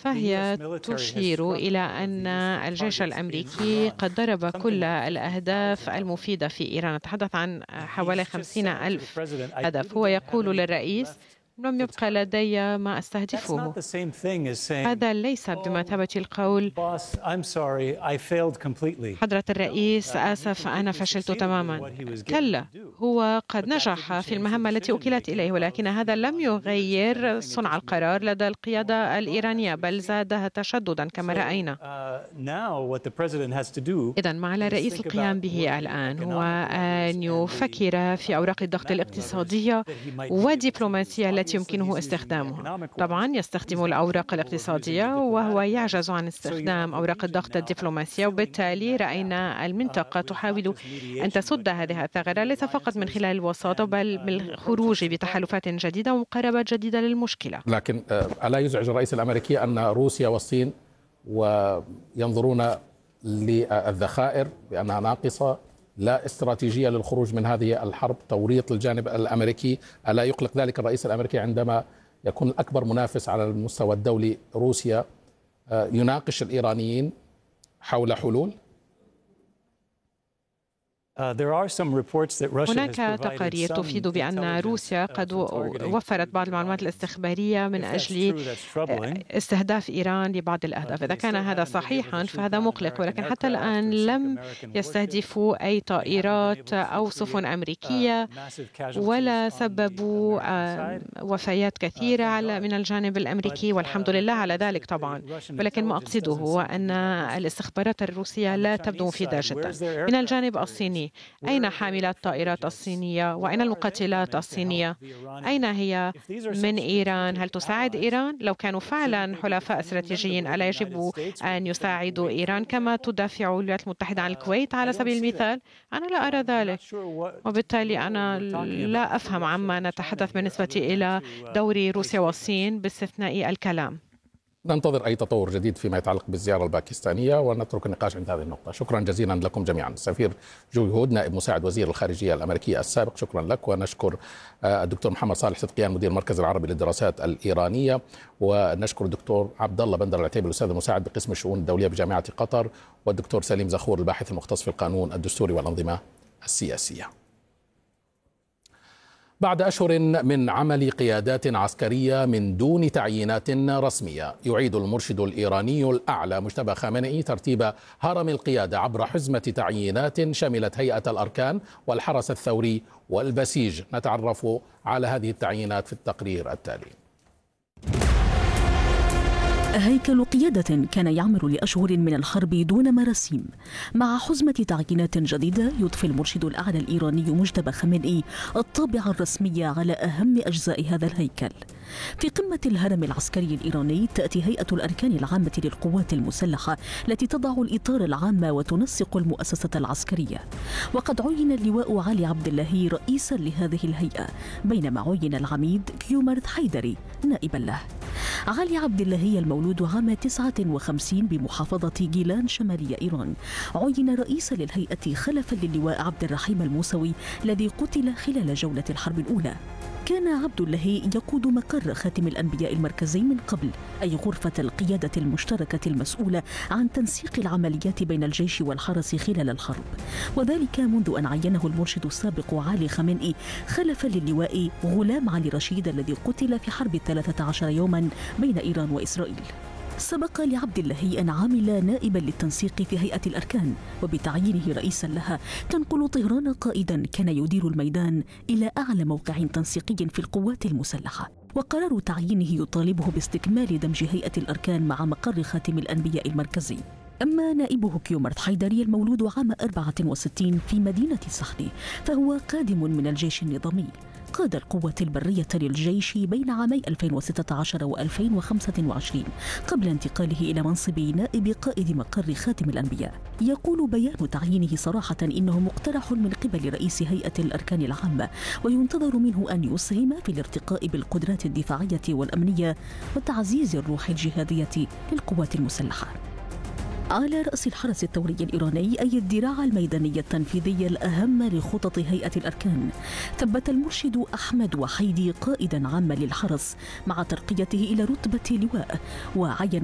فهي تشير إلى أن الجيش الأمريكي قد ضرب كل الأهداف المفيدة في إيران. نتحدث عن حوالي 50,000 هدف. هو يقول للرئيس: لم يبقى لدي ما أستهدفه. هذا ليس بمثابة القول: حضرة الرئيس، آسف، أنا فشلت تماما. كلا، هو قد نجح في المهمة التي أوكلت إليه، ولكن هذا لم يغير صنع القرار لدى القيادة الإيرانية، بل زادها تشددا كما رأينا. إذن ما على الرئيس القيام به الآن هو أن يفكر في أوراق الضغط الاقتصادية والدبلوماسية التي يمكنه استخدامها. طبعا يستخدم الأوراق الاقتصادية وهو يعجز عن استخدام أوراق الضغط الدبلوماسية، وبالتالي رأينا المنطقة تحاول أن تسد هذه الثغرة ليس فقط من خلال الوساطة بل بالخروج بتحالفات جديدة ومقاربات جديدة للمشكلة. لكن ألا يزعج الرئيس الأمريكي أن روسيا والصين وينظرون للذخائر بأنها ناقصة، لا استراتيجية للخروج من هذه الحرب، توريط للجانب الأمريكي؟ ألا يقلق ذلك الرئيس الأمريكي عندما يكون الأكبر منافس على المستوى الدولي روسيا يناقش الإيرانيين حول حلول؟ هناك تقارير تفيد بأن روسيا قد وفرت بعض المعلومات الاستخبارية من أجل استهداف إيران لبعض الأهداف. إذا كان هذا صحيحا فهذا مقلق، ولكن حتى الآن لم يستهدفوا أي طائرات أو سفن أمريكية ولا سببوا وفيات كثيرة من الجانب الأمريكي، والحمد لله على ذلك طبعا. ولكن ما أقصده هو أن الاستخبارات الروسية لا تبدو مفيدة جدا. من الجانب الصيني، أين حاملات الطائرات الصينية وأين المقاتلات الصينية؟ أين هي من إيران؟ هل تساعد إيران؟ لو كانوا فعلا حلفاء استراتيجيين ألا يجب أن يساعدوا إيران كما تدافع الولايات المتحدة عن الكويت على سبيل المثال؟ أنا لا أرى ذلك، وبالتالي أنا لا أفهم عما نتحدث بالنسبة إلى دور روسيا والصين باستثناء الكلام. ننتظر أي تطور جديد فيما يتعلق بالزيارة الباكستانية ونترك النقاش عند هذه النقطة. شكرا جزيلا لكم جميعا. السفير جوي هود نائب مساعد وزير الخارجية الأمريكي السابق، شكرا لك. ونشكر الدكتور محمد صالح صدقيان مدير المركز العربي للدراسات الإيرانية، ونشكر الدكتور عبد الله بندر العتيبي الأستاذ المساعد بقسم الشؤون الدولية بجامعة قطر، والدكتور سليم زخور الباحث المختص في القانون الدستوري والأنظمة السياسية. بعد أشهر من عمل قيادات عسكرية من دون تعيينات رسمية، يعيد المرشد الإيراني الأعلى مجتبى خامنئي ترتيب هرم القيادة عبر حزمة تعيينات شملت هيئة الأركان والحرس الثوري والبسيج. نتعرف على هذه التعيينات في التقرير التالي. هيكل قيادة كان يعمل لأشهر من الحرب دون مراسيم، مع حزمة تعيينات جديدة يضفي المرشد الأعلى الإيراني مجتبى خامنئي الطابع الرسمي على أهم أجزاء هذا الهيكل. في قمة الهرم العسكري الإيراني تأتي هيئة الأركان العامة للقوات المسلحة التي تضع الإطار العام وتنسق المؤسسة العسكرية، وقد عين اللواء علي عبد الله رئيسا لهذه الهيئة، بينما عين العميد كيومرث حيدري نائبا له. علي عبد الله المولود عام 59 بمحافظة جيلان شمالية إيران عين رئيسا للهيئة خلفا للواء عبد الرحيم الموسوي الذي قتل خلال جولة الحرب الأولى. كان عبد الله يقود مقر خاتم الأنبياء المركزي من قبل، أي غرفة القيادة المشتركة المسؤولة عن تنسيق العمليات بين الجيش والحرس خلال الحرب، وذلك منذ أن عينه المرشد السابق علي خامنئي خلفا للواء غلام علي رشيد الذي قتل في حرب 13 يوما بين إيران وإسرائيل. سبق لعبد الله أن عمل نائبا للتنسيق في هيئة الأركان، وبتعيينه رئيسا لها تنقل طهران قائدا كان يدير الميدان إلى أعلى موقع تنسيقي في القوات المسلحة. وقرار تعيينه يطالبه باستكمال دمج هيئة الأركان مع مقر خاتم الأنبياء المركزي. أما نائبه كيومرث حيدري المولود عام 64 في مدينة صحني فهو قادم من الجيش النظامي، قاد القوة البرية للجيش بين عامي 2016 و2025 قبل انتقاله إلى منصب نائب قائد مقر خاتم الأنبياء. يقول بيان تعيينه صراحة إنه مقترح من قبل رئيس هيئة الأركان العامة، وينتظر منه أن يسهم في الارتقاء بالقدرات الدفاعية والأمنية وتعزيز الروح الجهادية للقوات المسلحة. على رأس الحرس الثوري الإيراني أي الذراع الميدانية التنفيذية الأهم لخطط هيئة الأركان، ثبت المرشد أحمد وحيدي قائدا عاما للحرس مع ترقيته إلى رتبة لواء، وعين